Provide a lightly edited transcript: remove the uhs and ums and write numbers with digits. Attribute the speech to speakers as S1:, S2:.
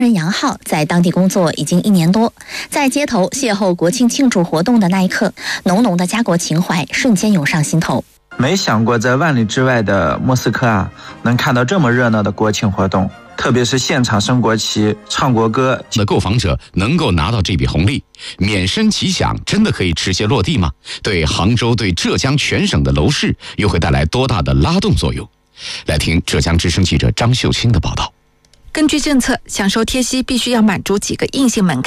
S1: 人杨浩在当地工作已经1年多，在街头邂逅国庆庆祝活动的那一刻，浓浓的家国情怀瞬间涌上心头。
S2: 没想过在万里之外的莫斯科啊，能看到这么热闹的国庆活动，特别是现场升国旗、唱国歌
S3: 的购房者能够拿到这笔红利，免申其享真的可以直接落地吗？对杭州、对浙江全省的楼市又会带来多大的拉动作用？来听浙江之声记者张秀清的报道。
S4: 根据政策，享受贴息必须要满足几个硬性门槛。